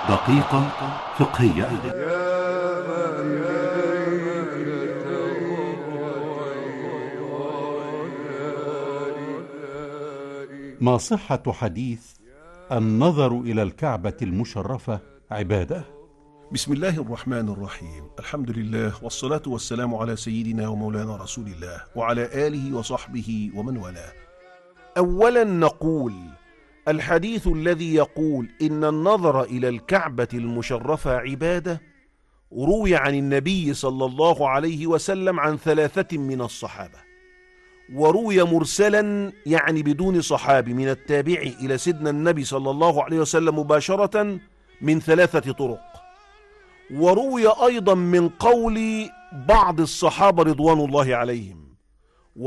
دقيقة فقهية. ما صحة حديث النظر إلى الكعبة المشرفة عبادة؟ بسم الله الرحمن الرحيم. الحمد لله والصلاة والسلام على سيدنا ومولانا رسول الله وعلى آله وصحبه ومن والاه. أولا نقول الحديث الذي يقول إن النظر إلى الكعبة المشرفة عبادة روي عن النبي صلى الله عليه وسلم عن 3 من الصحابة، وروي مرسلا يعني بدون صحابي من التابعي إلى سيدنا النبي صلى الله عليه وسلم مباشرة من 3 طرق، وروي أيضا من قول بعض الصحابة رضوان الله عليهم.